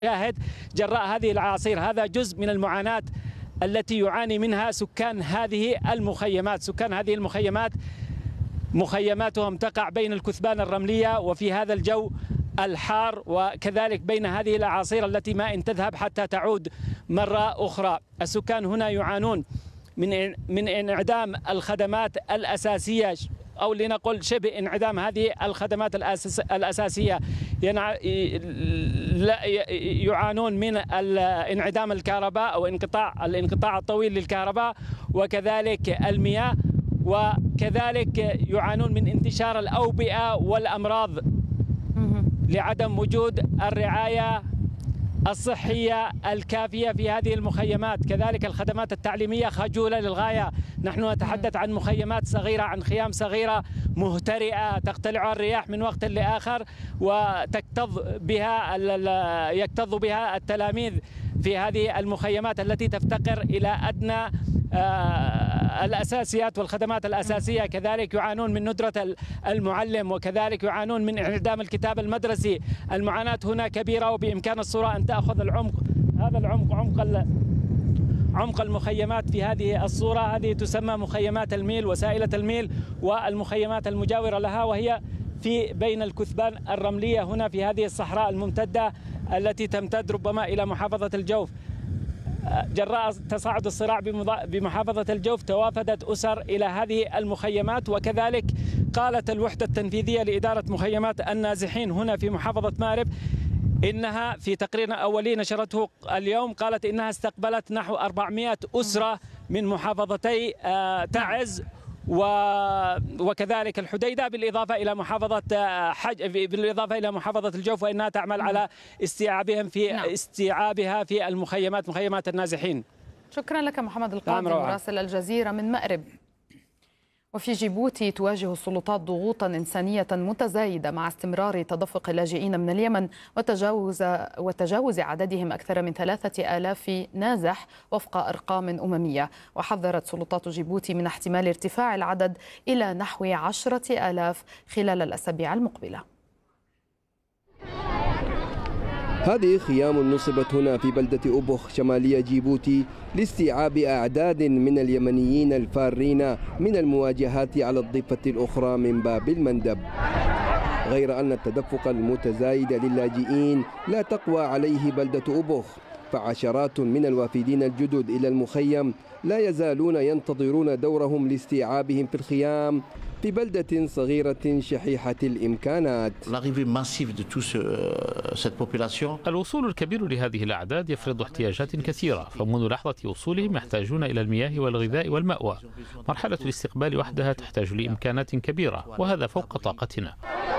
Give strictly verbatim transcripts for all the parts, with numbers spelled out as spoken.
شاهد جراء هذه الأعاصير. هذا جزء من المعاناة التي يعاني منها سكان هذه المخيمات. سكان هذه المخيمات مخيماتهم تقع بين الكثبان الرملية وفي هذا الجو الحار، وكذلك بين هذه الأعاصير التي ما إن تذهب حتى تعود مرة أخرى. السكان هنا يعانون من من انعدام الخدمات الأساسية، أو لنقل شبه انعدام هذه الخدمات الأساسية. يعانون من انعدام الكهرباء أو انقطاع الانقطاع الطويل للكهرباء، وكذلك المياه، وكذلك يعانون من انتشار الأوبئة والأمراض لعدم وجود الرعاية الصحية الكافية في هذه المخيمات. كذلك الخدمات التعليمية خجولة للغاية. نحن نتحدث عن مخيمات صغيرة، عن خيام صغيرة مهترئة تقتلع الرياح من وقت لآخر، وتكتظ بها يكتظ بها التلاميذ في هذه المخيمات التي تفتقر إلى أدنى الأساسيات والخدمات الأساسية. كذلك يعانون من ندرة المعلم، وكذلك يعانون من انعدام الكتاب المدرسي. المعاناة هنا كبيرة، وبإمكان الصورة أن تأخذ العمق، هذا العمق عمق عمق المخيمات في هذه الصورة. هذه تسمى مخيمات الميل وسائلة الميل، والمخيمات المجاورة لها وهي في بين الكثبان الرملية هنا في هذه الصحراء الممتدة التي تمتد ربما إلى محافظة الجوف. جراء تصاعد الصراع بمحافظة الجوف توافدت أسر إلى هذه المخيمات، وكذلك قالت الوحدة التنفيذية لإدارة مخيمات النازحين هنا في محافظة مأرب إنها في تقرير أولي نشرته اليوم قالت إنها استقبلت نحو أربعمائة أسرة من محافظتي تعز وكذلك الحديدة، بالإضافة إلى محافظة حج بالإضافة إلى محافظة الجوف، وإنها تعمل على استيعابهم في استيعابها في المخيمات مخيمات النازحين. شكرا لك محمد القاضي مراسل الجزيرة من مأرب. وفي جيبوتي تواجه السلطات ضغوطا إنسانية متزايدة مع استمرار تدفق اللاجئين من اليمن وتجاوز وتجاوز عددهم أكثر من ثلاثة آلاف نازح وفق أرقام أممية. وحذرت سلطات جيبوتي من احتمال ارتفاع العدد إلى نحو عشرة آلاف خلال الأسابيع المقبلة. هذه خيام نصبت هنا في بلدة أبوخ شمالية جيبوتي لاستيعاب أعداد من اليمنيين الفارين من المواجهات على الضفة الأخرى من باب المندب. غير أن التدفق المتزايد للاجئين لا تقوى عليه بلدة أبوخ، فعشرات من الوافدين الجدد إلى المخيم لا يزالون ينتظرون دورهم لاستيعابهم في الخيام في بلدة صغيرة شحيحة الإمكانات. الوصول الكبير لهذه الأعداد يفرض احتياجات كثيرة، فمنذ لحظة وصولهم يحتاجون إلى المياه والغذاء والمأوى. مرحلة الاستقبال وحدها تحتاج لإمكانات كبيرة، وهذا فوق طاقتنا.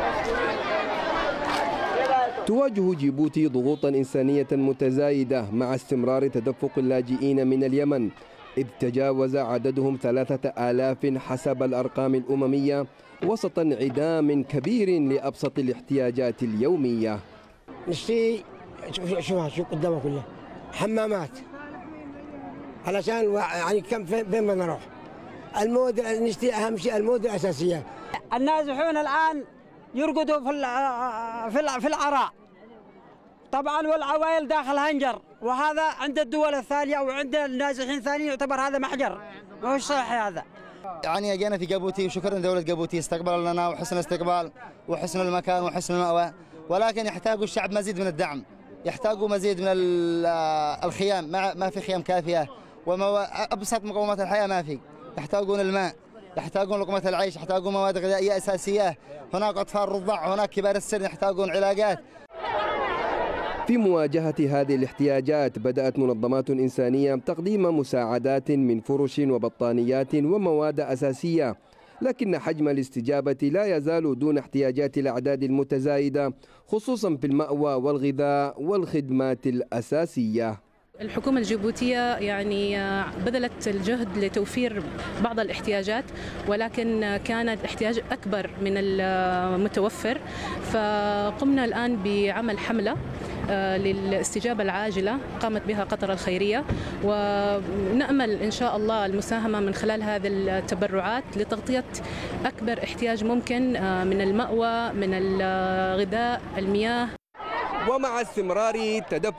تواجه جيبوتي ضغوطا إنسانية متزايدة مع استمرار تدفق اللاجئين من اليمن، إذ تجاوز عددهم ثلاثة آلاف حسب الأرقام الأممية، وسط انعدام كبير لأبسط الاحتياجات اليومية. نشتي شوفها شو قدامها كلها حمامات علشان يعني كم فين بدنا نروح. المود نشتي أهم شيء المود الأساسية. النازحون الآن يرقدوا في في العراء طبعا، والعوائل داخل هنجر، وهذا عند الدول الثانية وعند النازحين الثانيين يعتبر هذا محجر، ما هو صحيح هذا. يعني جينا في جيبوتي وشكرا دولة جيبوتي استقبل لنا وحسن الاستقبال وحسن المكان وحسن المأوى، ولكن يحتاج الشعب مزيد من الدعم، يحتاجوا مزيد من الخيام، ما في خيام كافية، وأبسط مقومات الحياة ما في. يحتاجون الماء، يحتاجون لقمة العيش، يحتاجون مواد غذائية أساسية، هناك أطفال رضع، هناك كبار السن يحتاجون علاجات. في مواجهة هذه الاحتياجات بدأت منظمات إنسانية تقديم مساعدات من فرش وبطانيات ومواد أساسية، لكن حجم الاستجابة لا يزال دون احتياجات الأعداد المتزايدة، خصوصا في المأوى والغذاء والخدمات الأساسية. الحكومة الجيبوتية يعني بذلت الجهد لتوفير بعض الاحتياجات، ولكن كان الاحتياج أكبر من المتوفر، فقمنا الآن بعمل حملة للاستجابة العاجلة قامت بها قطر الخيرية، ونأمل إن شاء الله المساهمة من خلال هذه التبرعات لتغطية أكبر احتياج ممكن من المأوى، من الغذاء، المياه. ومع استمرار تدفق